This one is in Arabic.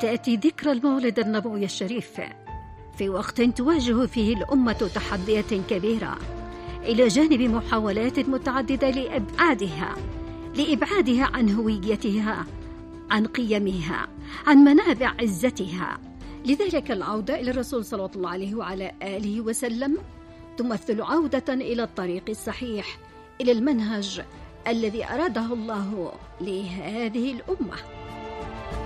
تأتي ذكرى المولد النبوي الشريف في وقت تواجه فيه الأمة تحديات كبيرة، إلى جانب محاولات متعددة لإبعادها عن هويتها، عن قيمها، عن منابع عزتها. لذلك العودة إلى الرسول صلى الله عليه وعلى آله وسلم تمثل عودة إلى الطريق الصحيح، إلى المنهج الذي أراده الله لهذه الأمة.